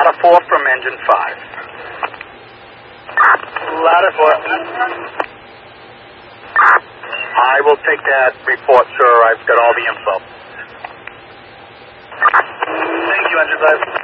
Ladder 4 from engine 5. Ladder 4. I will take that report, sir. I've got all the info. Thank you, engine 5.